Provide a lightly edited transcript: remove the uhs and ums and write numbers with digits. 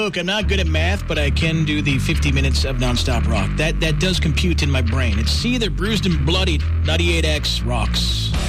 look, I'm not good at math, but I can do the 50 minutes of nonstop rock. That does compute in my brain. It's See the Bruised and Bloodied 98X rocks.